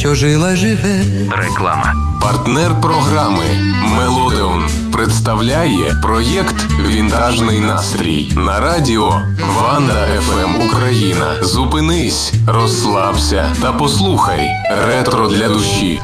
що жила живе. Реклама. Партнер програми «Мелодеон» представляє проєкт «Вінтажний настрій» на радіо Ванда ФМ Україна. Зупинись, розслабся та послухай ретро для душі.